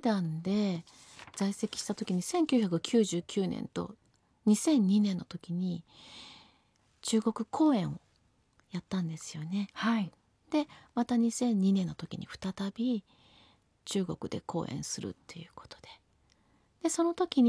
劇団で在籍した時に1999年と2002年の時に中国公演をやったんですよね。 はい。 でまた2002年の時に再び中国で公演するっていうことで、でその時に